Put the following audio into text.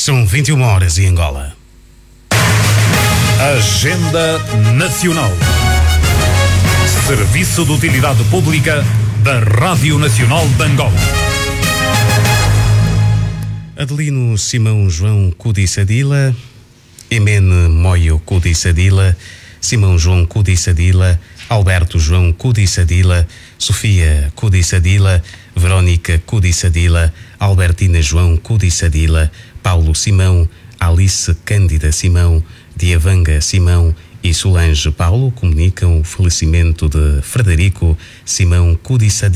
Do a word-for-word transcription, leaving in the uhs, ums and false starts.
São vinte e uma horas em Angola. Agenda Nacional. Serviço de Utilidade Pública da Rádio Nacional de Angola. Adelino Simão João Cudissadila, Emene Moio Cudissadila, Simão João Cudissadila, Alberto João Cudissadila, Sofia Cudissadila, Verónica Cudissadila, Albertina João Cudissadila, Paulo Simão, Alice Cândida Simão, Diavanga Simão e Solange Paulo comunicam o falecimento de Frederico Simão Cudissadila.